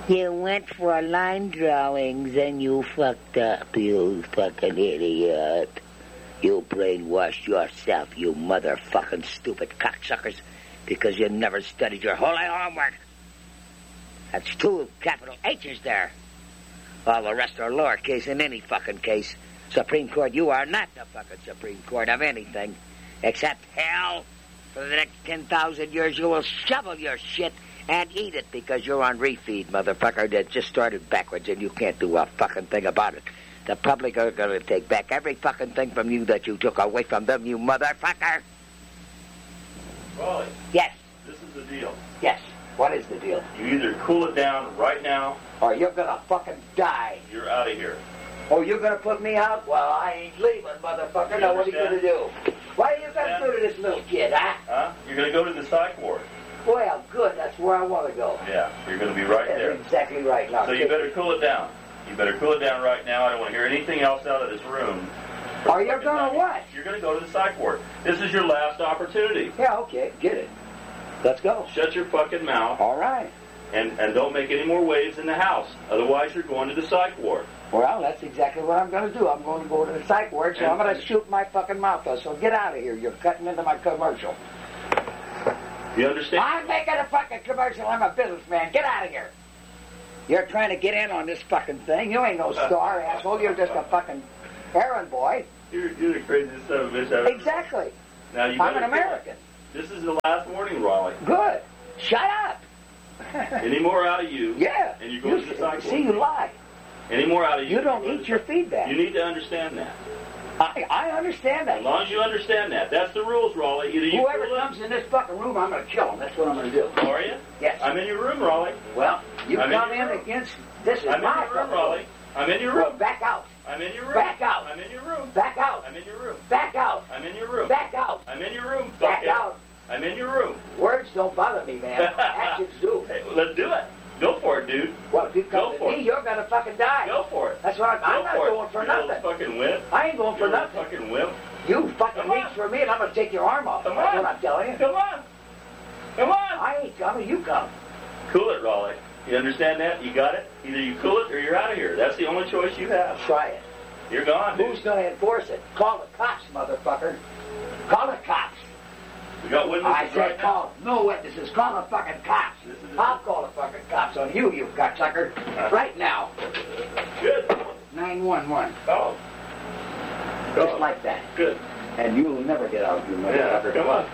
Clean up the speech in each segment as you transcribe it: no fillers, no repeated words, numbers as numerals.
You went for line drawings and you fucked up, you fucking idiot. You brainwashed yourself, you motherfucking stupid cocksuckers, because you never studied your holy homework. That's 2 capital H's there. All the rest are lowercase in any fucking case. Supreme Court, you are not the fucking Supreme Court of anything. Except hell. For the next 10,000 years, you will shovel your shit and eat it because you're on refeed, motherfucker. That just started backwards and you can't do a fucking thing about it. The public are going to take back every fucking thing from you that you took away from them, you motherfucker. Raleigh. Yes. This is the deal. Yes. What is the deal? You either cool it down right now, or you're going to fucking die. You're out of here. Oh, you're going to put me out? Well, I ain't leaving, motherfucker. Now, what are you going to do? What are you going to do to this little kid, huh? Huh? You're going to go to the psych ward. Well, good. That's where I want to go. Yeah, you're going to be right there. Exactly right. Now, so you better cool it down. You better cool it down right now. I don't want to hear anything else out of this room. Or you're going to what? You're going to go to the psych ward. This is your last opportunity. Yeah, okay. Get it. Let's go. Shut your fucking mouth. All right. And don't make any more waves in the house. Otherwise, you're going to the psych ward. Well, that's exactly what I'm going to do. I'm going to go to the psych ward, so I'm going to shoot my fucking mouth off. So get out of here. You're cutting into my commercial. You understand? I'm making a fucking commercial. I'm a businessman. Get out of here. You're trying to get in on this fucking thing. You ain't no star, asshole. You're just a fucking errand boy. You're the craziest son of a bitch ever. Exactly. Now, I'm an American. This is the last warning, Raleigh. Good. Shut up. Any more out of you? Yeah. And you're going to the psych ward. See, you lie. Any more out of you? You don't eat your feedback. You need to understand that. I understand that. As long as you understand that. That's the rules, Raleigh. Either you Whoever comes in this fucking room, I'm going to kill him. That's what I'm going to do. Are you? Yes. I'm in your room, Raleigh. Well, you come in against... This is I'm my in your room, Raleigh. I'm in your room. Well, back out. I'm in your room. Back out. I'm in your room. Back out. I'm in your room. Back out. I'm in your room. Back out. I'm in your room. Back out. I'm in your room. Words don't bother me, man. Actions do. Hey, let's do it. Go for it, dude. Well, if you come to me, you're going to fucking die. Go for it. That's what I'm not going for nothing. You fucking wimp. I ain't going for nothing. Fucking wimp. You fucking reach for me and I'm going to take your arm off. Come That's on. what I'm telling you. Come on. Come on. I ain't coming. You come. Cool it, Raleigh. You understand that? You got it? Either you cool it or you're out of here. That's the only choice you have. Try it. You're gone, dude. Who's going to enforce it? Call the cops, motherfucker. Call the cops. We got witnesses I said right call. No witnesses. Call the fucking cops. I'll call the fucking cops on you, you cocksucker. Right now. Good. 911. Oh. Just like that. Good. And you'll never get out, you motherfucker. Yeah, come on.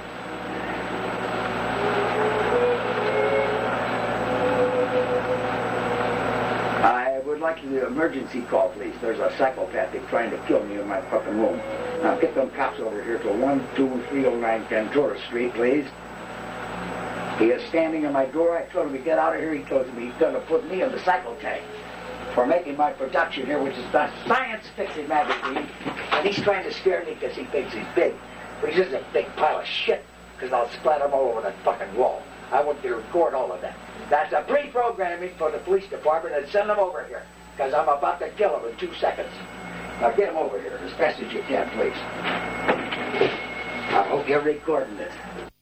I would like the emergency call, please. There's a psychopathic trying to kill me in my fucking room. Now get them cops over here to 12309 Ventura Street, please. He is standing in my door. I told him to get out of here. He told me he's going to put me in the cycle tank for making my production here, which is the Science Fiction magazine. And he's trying to scare me because he thinks he's big. But he's just a big pile of shit, because I'll splatter him all over that fucking wall. I want to record all of that. That's a pre-programming for the police department, and send them over here, because I'm about to kill him in 2 seconds. Now get him over here as fast as you can, please. I hope you're recording this.